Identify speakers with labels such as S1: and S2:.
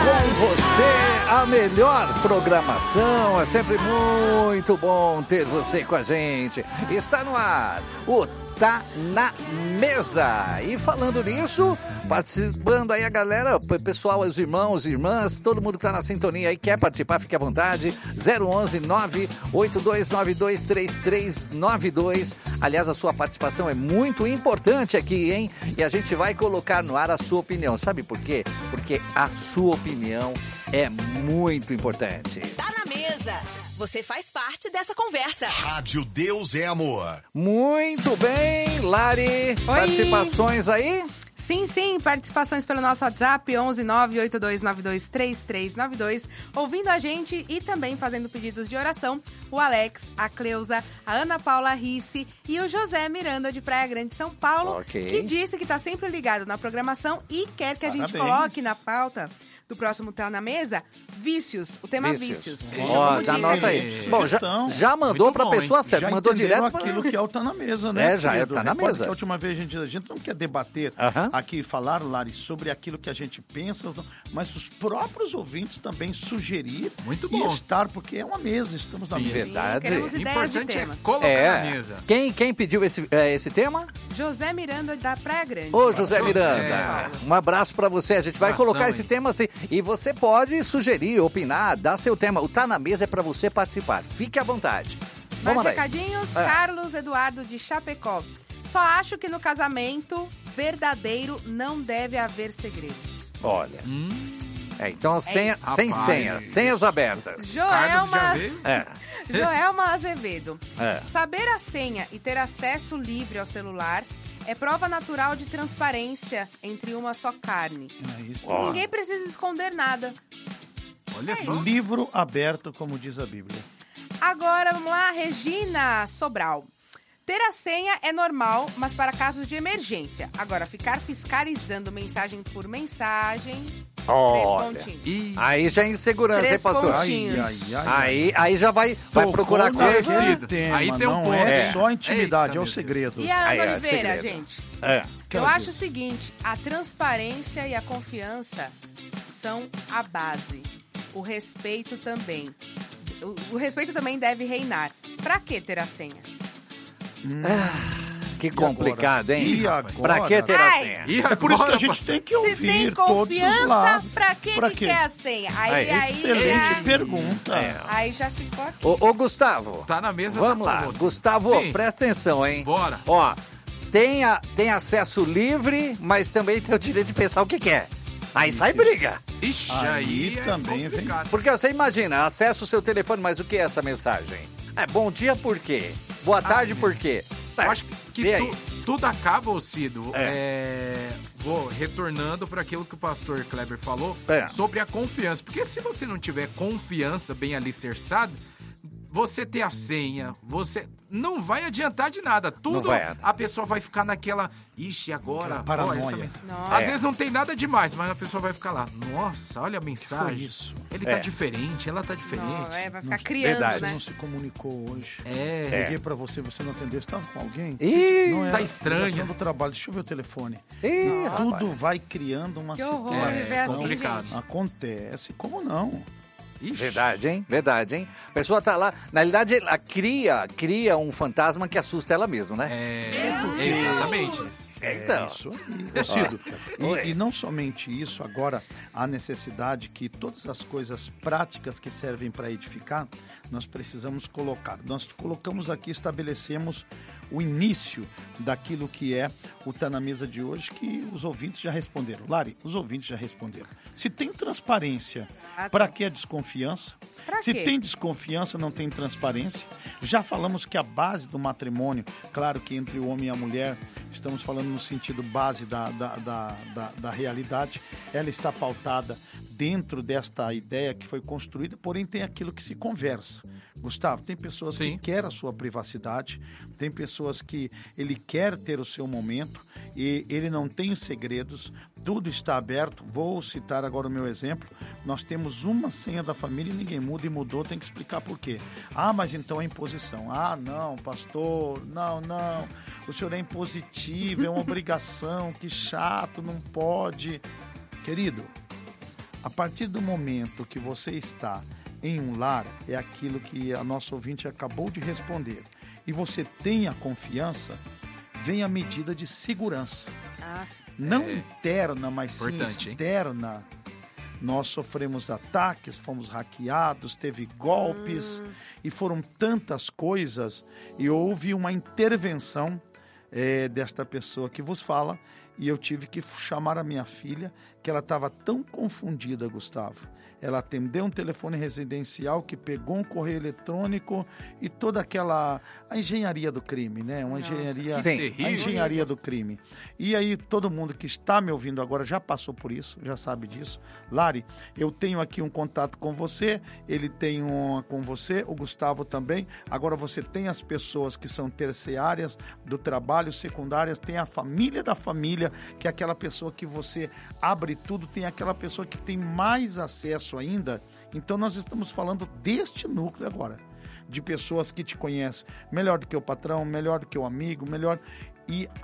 S1: Com você, a melhor programação. É sempre muito bom ter você com a gente. Está no ar o Tá na Mesa. E falando nisso, participando aí a galera, o pessoal, os irmãos, irmãs, todo mundo que tá na sintonia aí, quer participar, fique à vontade. 011-98292-3392. Aliás, a sua participação é muito importante aqui, hein? E a gente vai colocar no ar a sua opinião. Sabe por quê? Porque a sua opinião é muito importante.
S2: Tá na mesa. Você faz parte dessa conversa.
S3: Rádio Deus é Amor.
S1: Muito bem, Lari.
S4: Oi.
S1: Participações aí?
S4: Sim, participações pelo nosso WhatsApp, 11982923392, ouvindo a gente e também fazendo pedidos de oração, o Alex, a Cleusa, a Ana Paula Risse e o José Miranda de Praia Grande, São Paulo, que disse que está sempre ligado na programação e quer que a gente coloque na pauta do próximo Tá na Mesa, vícios, o tema vícios.
S1: Ó, já anota aí. Bom, já mandou pra pessoa certa,
S5: já
S1: mandou direto pra...
S5: aquilo que é o Tá na Mesa, né?
S1: Já é o Tá na Mesa.
S5: Que a última vez a gente não quer debater aqui e falar, Lari, sobre aquilo que a gente pensa, mas os próprios ouvintes também sugerir e estar, porque é uma mesa, estamos na mesa.
S1: Verdade.
S4: Queremos ideias de temas.
S6: Colocar na mesa.
S1: Quem pediu esse tema?
S4: José Miranda da Praia Grande.
S1: Ô, José Miranda, um abraço pra você. A gente vai colocar esse tema assim. E você pode sugerir, opinar, dar seu tema. O Tá na Mesa é pra você participar. Fique à vontade.
S4: Mais recadinhos, Carlos Eduardo de Chapecó. Só acho que no casamento verdadeiro não deve haver segredos.
S1: Olha. Então, sem senhas abertas.
S4: Joelma Azevedo. Saber a senha e ter acesso livre ao celular é prova natural de transparência entre uma só carne. Ninguém precisa esconder nada.
S6: Olha só.
S5: Livro aberto, como diz a Bíblia.
S4: Agora, vamos lá, Regina Sobral. Ter a senha é normal, mas para casos de emergência. Agora, ficar fiscalizando mensagem por mensagem...
S1: Olha, aí já é insegurança, hein, pastor? Aí já vai procurar coisa.
S5: Aí tem um ponto. É só intimidade, é o segredo.
S4: E a Ana Oliveira, gente? Eu acho o seguinte, a transparência e a confiança são a base. O respeito também. O respeito também deve reinar. Pra que ter a senha?
S1: Que complicado, hein?
S5: E agora?
S1: Pra que ter a senha?
S5: É por isso que a gente tem que ouvir.
S4: Se tem
S5: todos os
S4: confiança,
S5: lados.
S4: pra que quer a senha?
S5: Excelente pergunta.
S4: Aí já ficou aqui.
S1: Ô, Gustavo.
S6: Tá na mesa.
S1: Vamos lá. Gustavo, presta atenção, hein?
S6: Bora.
S1: Ó, tem acesso livre, mas também tem o direito de pensar o que quer. Aí sai briga.
S6: Ixi,
S5: aí também vem.
S1: Porque você imagina, acessa o seu telefone, mas o que é essa mensagem? Bom dia por quê? Boa tarde por quê?
S6: Eu acho que tudo acaba, Cido, vou retornando para aquilo que o pastor Kleber falou sobre a confiança. Porque se você não tiver confiança bem alicerçada, você ter a senha, você não vai adiantar de nada. Tudo a pessoa vai ficar naquela... Ixi, agora...
S5: Paranoia.
S6: Às vezes não tem nada demais, mas a pessoa vai ficar lá. Nossa, olha a mensagem.
S5: Que foi isso?
S6: Ele tá diferente, ela tá diferente.
S4: Não, vai ficar criando,
S1: verdade.
S4: né?
S5: Você não se comunicou hoje.
S6: É.
S5: Liguei pra você não atendeu. Você tava com alguém?
S1: Ih,
S6: tá estranho.
S5: Ligação do trabalho. Deixa eu ver o telefone. Tudo vai criando uma situação.
S6: Complicado.
S5: Acontece. Como não?
S6: Ixi.
S1: Verdade, hein? A pessoa tá lá, na realidade, ela cria um fantasma que assusta ela mesma, né?
S6: Exatamente.
S1: Então.
S5: Isso aí. Cido, e não somente isso, agora a necessidade que todas as coisas práticas que servem para edificar, nós precisamos colocar. Nós colocamos aqui, estabelecemos o início daquilo que é o Tá na Mesa de hoje, que os ouvintes já responderam. Lari, os ouvintes já responderam. Se tem transparência, para que a desconfiança? Se tem desconfiança, não tem transparência. Já falamos que a base do matrimônio, claro que entre o homem e a mulher, estamos falando no sentido base da realidade, ela está pautada dentro desta ideia que foi construída, porém tem aquilo que se conversa. Gustavo, tem pessoas que querem a sua privacidade, tem pessoas que ele quer ter o seu momento e ele não tem segredos, tudo está aberto. Vou citar agora o meu exemplo. Nós temos uma senha da família e ninguém muda, e mudou, tem que explicar por quê. Mas então é imposição. Não, pastor, não. O senhor é impositivo, é uma obrigação, que chato, não pode. Querido, A partir do momento que você está em um lar, é aquilo que a nossa ouvinte acabou de responder, e você tem a confiança, vem a medida de segurança. Não interna, mas sim externa. Nós sofremos ataques, fomos hackeados, teve golpes, e foram tantas coisas, e houve uma intervenção desta pessoa que vos fala, e eu tive que chamar a minha filha, que ela estava tão confundida, Gustavo. Ela atendeu um telefone residencial que pegou um correio eletrônico e toda aquela... a engenharia do crime, né? Uma engenharia...
S1: Sim.
S5: A engenharia do crime. E aí, todo mundo que está me ouvindo agora já passou por isso, já sabe disso. Lari, eu tenho aqui um contato com você, ele tem um com você, o Gustavo também. Agora você tem as pessoas que são terciárias do trabalho, secundárias, tem a família da família, que é aquela pessoa que você abre tudo, tem aquela pessoa que tem mais acesso ainda. Então nós estamos falando deste núcleo agora, de pessoas que te conhecem melhor do que o patrão, melhor do que o amigo, melhor... E